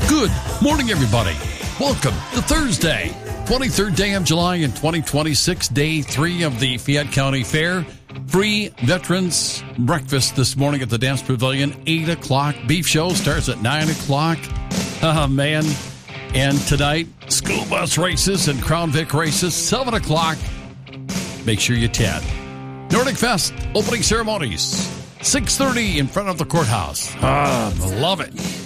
Good morning, everybody. Welcome to Thursday, 23rd day of July in 2026, day 3 of the Fayette County Fair. Free Veterans Breakfast this morning at the Dance Pavilion, 8 o'clock. Beef show starts at 9 o'clock. Oh, man. And tonight, school bus races and Crown Vic races, 7 o'clock. Make sure you attend. Nordic Fest opening ceremonies, 6:30 in front of the courthouse. Love it.